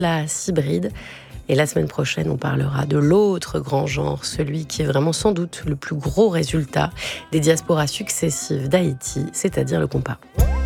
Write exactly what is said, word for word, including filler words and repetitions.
classe hybride. Et la semaine prochaine, on parlera de l'autre grand genre, celui qui est vraiment sans doute le plus gros résultat des diasporas successives d'Haïti, c'est-à-dire le compas.